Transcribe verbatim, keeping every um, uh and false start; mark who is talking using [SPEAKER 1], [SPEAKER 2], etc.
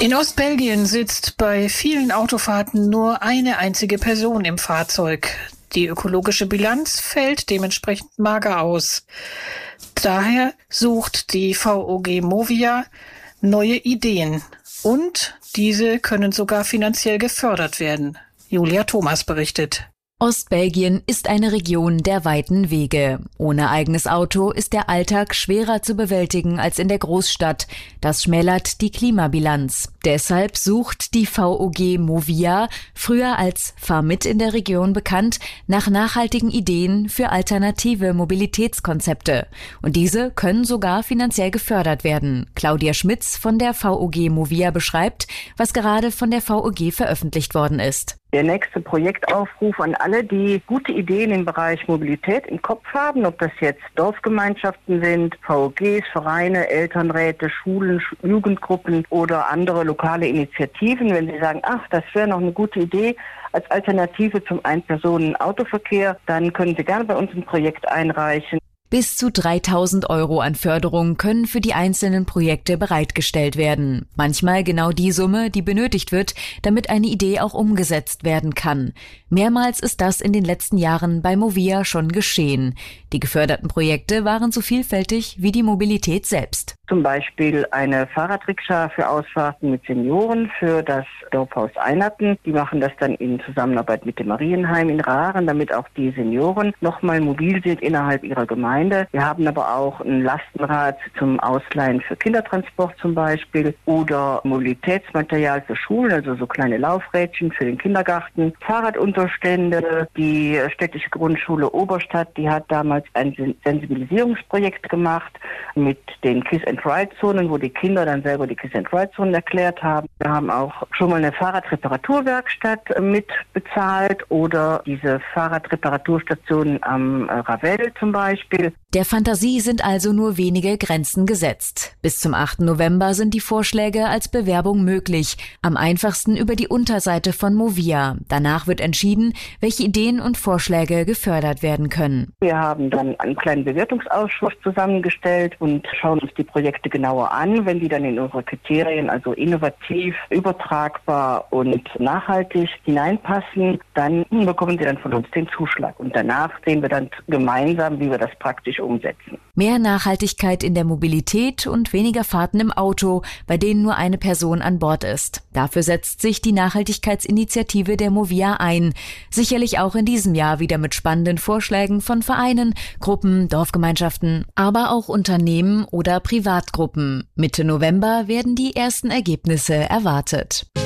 [SPEAKER 1] In Ostbelgien sitzt bei vielen Autofahrten nur eine einzige Person im Fahrzeug. Die ökologische Bilanz fällt dementsprechend mager aus. Daher sucht die V O G Movia neue Ideen. Und diese können sogar finanziell gefördert werden. Julia Thomas berichtet.
[SPEAKER 2] Ostbelgien ist eine Region der weiten Wege. Ohne eigenes Auto ist der Alltag schwerer zu bewältigen als in der Großstadt. Das schmälert die Klimabilanz. Deshalb sucht die V O G Movia, früher als Fahr mit in der Region bekannt, nach nachhaltigen Ideen für alternative Mobilitätskonzepte. Und diese können sogar finanziell gefördert werden. Claudia Schmitz von der V O G Movia beschreibt, was gerade von der V O G veröffentlicht worden ist.
[SPEAKER 3] Der nächste Projektaufruf an alle, die gute Ideen im Bereich Mobilität im Kopf haben, ob das jetzt Dorfgemeinschaften sind, V O Gs, Vereine, Elternräte, Schulen, Jugendgruppen oder andere lokale Initiativen. Wenn Sie sagen, ach, das wäre noch eine gute Idee als Alternative zum Ein-Personen-Autoverkehr, dann können Sie gerne bei uns ein Projekt einreichen.
[SPEAKER 2] Bis zu dreitausend Euro an Förderung können für die einzelnen Projekte bereitgestellt werden. Manchmal genau die Summe, die benötigt wird, damit eine Idee auch umgesetzt werden kann. Mehrmals ist das in den letzten Jahren bei Movia schon geschehen. Die geförderten Projekte waren so vielfältig wie die Mobilität selbst.
[SPEAKER 3] Zum Beispiel eine Fahrradrikscha für Ausfahrten mit Senioren für das Dorfhaus Einerten. Die machen das dann in Zusammenarbeit mit dem Marienheim in Raren, damit auch die Senioren nochmal mobil sind innerhalb ihrer Gemeinde. Wir haben aber auch ein Lastenrad zum Ausleihen für Kindertransport zum Beispiel oder Mobilitätsmaterial für Schulen, also so kleine Laufrädchen für den Kindergarten, Fahrradunterstände. Die städtische Grundschule Oberstadt, die hat damals ein Sensibilisierungsprojekt gemacht mit den Kiss-and-Ride-Zonen, wo die Kinder dann selber die Kiss-and-Ride-Zonen erklärt haben. Wir haben auch schon mal eine Fahrradreparaturwerkstatt mit bezahlt oder diese Fahrradreparaturstationen am Ravel zum Beispiel.
[SPEAKER 2] Der Fantasie sind also nur wenige Grenzen gesetzt. Bis zum achten November sind die Vorschläge als Bewerbung möglich. Am einfachsten über die Unterseite von Movia. Danach wird entschieden, welche Ideen und Vorschläge gefördert werden können.
[SPEAKER 3] Wir haben dann einen kleinen Bewertungsausschuss zusammengestellt und schauen uns die Projekte genauer an. Wenn die dann in unsere Kriterien, also innovativ, übertragbar und nachhaltig hineinpassen, dann bekommen sie dann von uns den Zuschlag. Und danach sehen wir dann gemeinsam, wie wir das praktisch umsetzen.
[SPEAKER 2] Mehr Nachhaltigkeit in der Mobilität und weniger Fahrten im Auto, bei denen nur eine Person an Bord ist. Dafür setzt sich die Nachhaltigkeitsinitiative der Movia ein. Sicherlich auch in diesem Jahr wieder mit spannenden Vorschlägen von Vereinen, Gruppen, Dorfgemeinschaften, aber auch Unternehmen oder Privatgruppen. Mitte November werden die ersten Ergebnisse erwartet.